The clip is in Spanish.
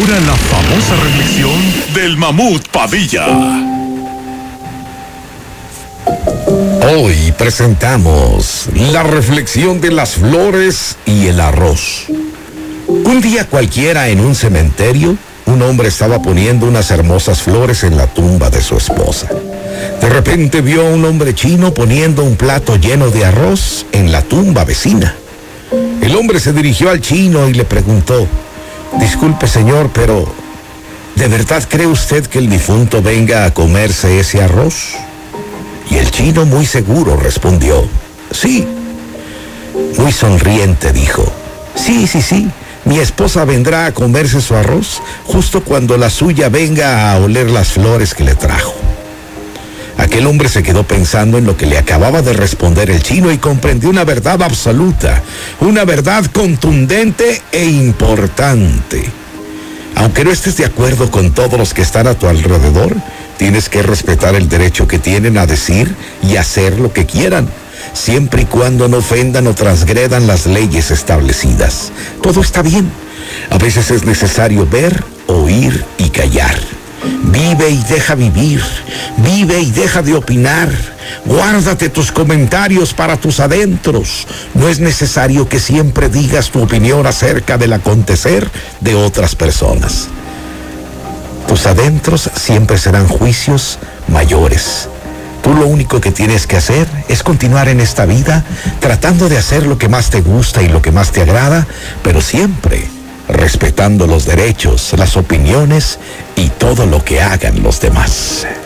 ahora la famosa reflexión del Mamut Padilla. Hoy presentamos la reflexión de las flores y el arroz. Un día cualquiera en un cementerio, un hombre estaba poniendo unas hermosas flores en la tumba de su esposa. De repente vio a un hombre chino poniendo un plato lleno de arroz en la tumba vecina. El hombre se dirigió al chino y le preguntó: «Disculpe, señor, pero ¿de verdad cree usted que el difunto venga a comerse ese arroz?». Y el chino, muy seguro, respondió: «Sí». Muy sonriente dijo: Sí, mi esposa vendrá a comerse su arroz justo cuando la suya venga a oler las flores que le trajo». Aquel hombre se quedó pensando en lo que le acababa de responder el chino y comprendió una verdad absoluta, una verdad contundente e importante. Aunque no estés de acuerdo con todos los que están a tu alrededor, tienes que respetar el derecho que tienen a decir y hacer lo que quieran, siempre y cuando no ofendan o transgredan las leyes establecidas. Todo está bien. A veces es necesario ver, oír y callar. Vive y deja vivir. Vive y deja de opinar. Guárdate tus comentarios para tus adentros. No es necesario que siempre digas tu opinión acerca del acontecer de otras personas. Tus adentros siempre serán juicios mayores. Tú lo único que tienes que hacer es continuar en esta vida tratando de hacer lo que más te gusta y lo que más te agrada, pero siempre respetando los derechos, las opiniones y todo lo que hagan los demás.